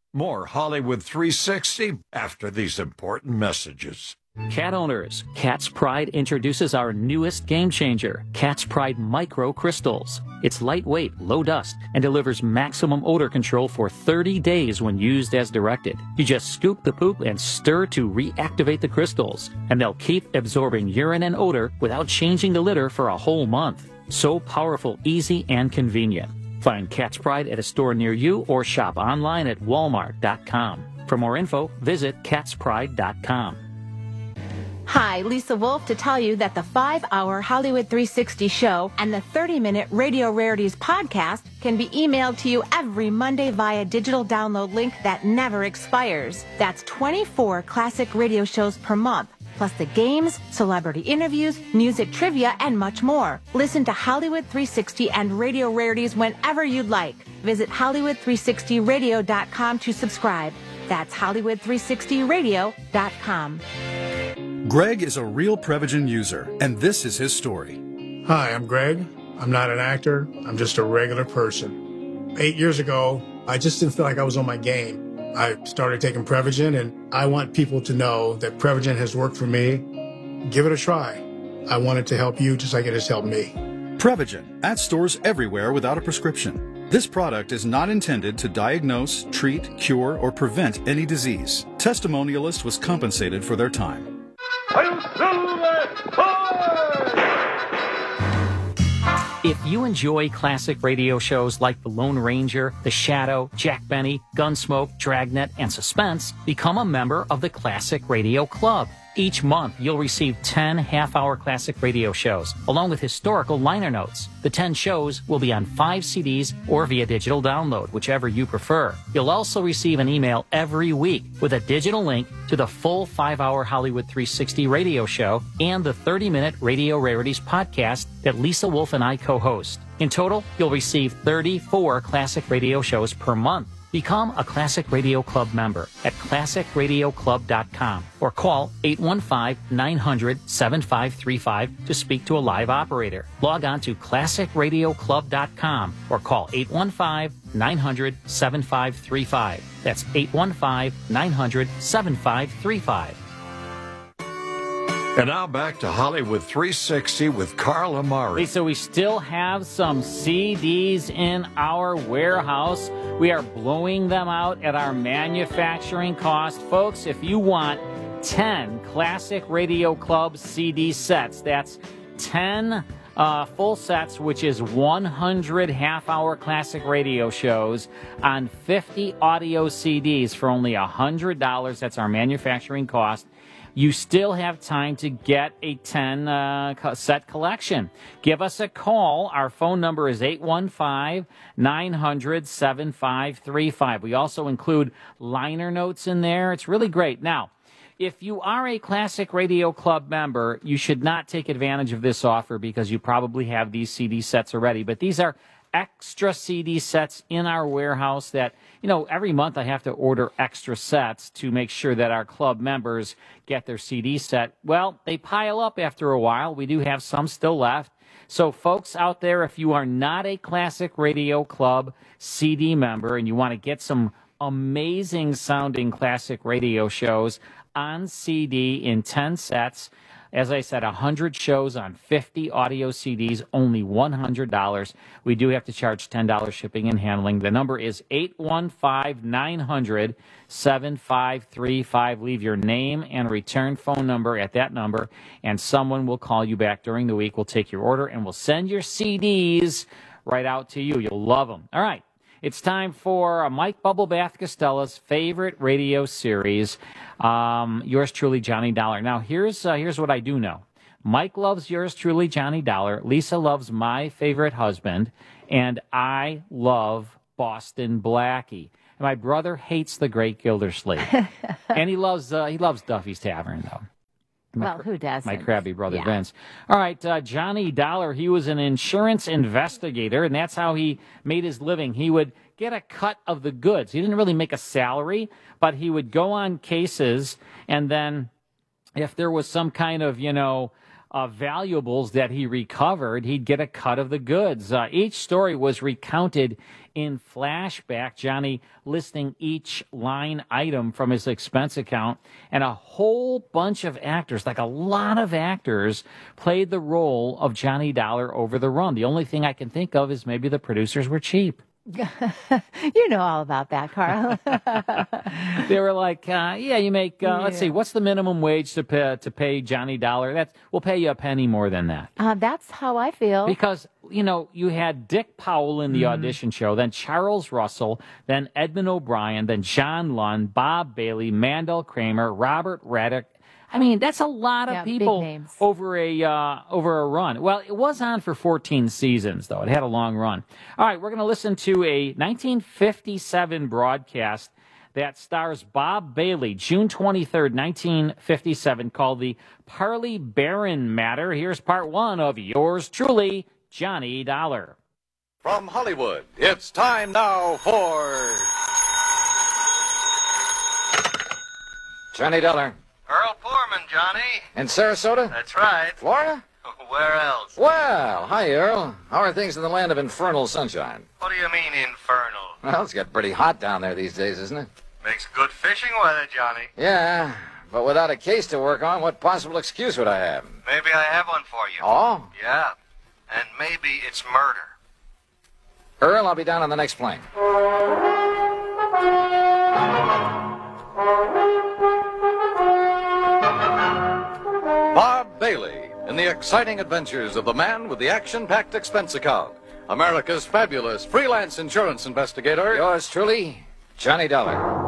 More Hollywood 360 after these important messages. Cat owners, Cat's Pride introduces our newest game changer, Cat's Pride Micro Crystals. It's lightweight, low dust, and delivers maximum odor control for 30 days when used as directed. You just scoop the poop and stir to reactivate the crystals, and they'll keep absorbing urine and odor without changing the litter for a whole month. So powerful, easy, and convenient. Find Cat's Pride at a store near you or shop online at walmart.com. For more info, visit catspride.com. Hi, Lisa Wolf to tell you that the 5-hour Hollywood 360 show and the 30-minute Radio Rarities podcast can be emailed to you every Monday via digital download link that never expires. That's 24 classic radio shows per month, plus the games, celebrity interviews, music trivia, and much more. Listen to Hollywood 360 and Radio Rarities whenever you'd like. Visit Hollywood360radio.com to subscribe. That's Hollywood360radio.com. Greg is a real Prevagen user, and this is his story. Hi, I'm Greg. I'm not an actor. I'm just a regular person. 8 years ago, I just didn't feel like I was on my game. I started taking Prevagen, and I want people to know that Prevagen has worked for me. Give it a try. I want it to help you just like it has helped me. Prevagen, at stores everywhere without a prescription. This product is not intended to diagnose, treat, cure, or prevent any disease. Testimonialist was compensated for their time. If you enjoy classic radio shows like The Lone Ranger, The Shadow, Jack Benny, Gunsmoke, Dragnet, and Suspense, become a member of the Classic Radio Club. Each month, you'll receive 10 half-hour classic radio shows, along with historical liner notes. The 10 shows will be on 5 CDs or via digital download, whichever you prefer. You'll also receive an email every week with a digital link to the full 5-hour Hollywood 360 radio show and the 30-minute Radio Rarities podcast that Lisa Wolf and I co-host. In total, you'll receive 34 classic radio shows per month. Become a Classic Radio Club member at classicradioclub.com or call 815-900-7535 to speak to a live operator. Log on to classicradioclub.com or call 815-900-7535. That's 815-900-7535. And now back to Hollywood 360 with Carl Amari. So we still have some CDs in our warehouse. We are blowing them out at our manufacturing cost. Folks, if you want 10 Classic Radio Club CD sets, that's 10 full sets, which is 100 half-hour classic radio shows on 50 audio CDs for only $100. That's our manufacturing cost. You still have time to get a 10 set collection. Give us a call. Our phone number is 815-900-7535. We also include liner notes in there. It's really great. Now, if you are a Classic Radio Club member, you should not take advantage of this offer because you probably have these CD sets already. But these are extra CD sets in our warehouse that, every month I have to order extra sets to make sure that our club members get their CD set. Well, they pile up after a while. We do have some still left. So folks out there, if you are not a Classic Radio Club CD member and you want to get some amazing sounding classic radio shows on CD in 10 sets, as I said, 100 shows on 50 audio CDs, only $100. We do have to charge $10 shipping and handling. The number is 815-900-7535. Leave your name and return phone number at that number, and someone will call you back during the week. We'll take your order, and we'll send your CDs right out to you. You'll love them. All right. It's time for Mike Bubblebath Costella's favorite radio series, yours truly, Johnny Dollar. Now, here's what I do know. Mike loves yours truly, Johnny Dollar. Lisa loves my favorite husband, and I love Boston Blackie. And my brother hates the Great Gildersleeve, and he loves Duffy's Tavern, though. Who doesn't? My crabby brother, Vince. All right, Johnny Dollar, he was an insurance investigator, and that's how he made his living. He would get a cut of the goods. He didn't really make a salary, but he would go on cases, and then if there was some kind of, valuables that he recovered, he'd get a cut of the goods. Each story was recounted in flashback, Johnny listing each line item from his expense account, and a whole bunch of actors, like a lot of actors, played the role of Johnny Dollar over the run. The only thing I can think of is maybe the producers were cheap. You know all about that, Carl. They were like, you make, let's see, what's the minimum wage to pay Johnny Dollar? We'll pay you a penny more than that. That's how I feel. Because, you had Dick Powell in the audition show, then Charles Russell, then Edmund O'Brien, then John Lund, Bob Bailey, Mandel Kramer, Robert Reddick. I mean, that's a lot of people over a run. Well, it was on for 14 seasons, though. It had a long run. All right, we're going to listen to a 1957 broadcast that stars Bob Bailey, June 23rd, 1957, called the Parley Barron Matter. Here's part one of yours truly, Johnny Dollar. From Hollywood, it's time now for Johnny Dollar. Earl Foreman, Johnny. In Sarasota? That's right. Florida? Where else? Well, hi, Earl. How are things in the land of infernal sunshine? What do you mean, infernal? Well, it's getting pretty hot down there these days, isn't it? Makes good fishing weather, Johnny. Yeah, but without a case to work on, what possible excuse would I have? Maybe I have one for you. Oh? Yeah. And maybe it's murder. Earl, I'll be down on the next plane. Bob Bailey in the exciting adventures of the man with the action-packed expense account, America's fabulous freelance insurance investigator. Yours truly, Johnny Dollar.